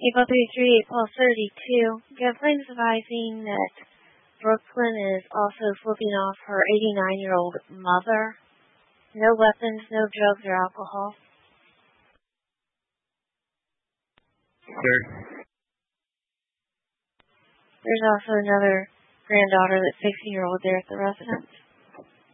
April 338, Paul 32. Giffords advising that Brooklyn is also flipping off her 89-year-old mother. No weapons, no drugs or alcohol. Third. There's also another granddaughter that's 16-year-old there at the residence.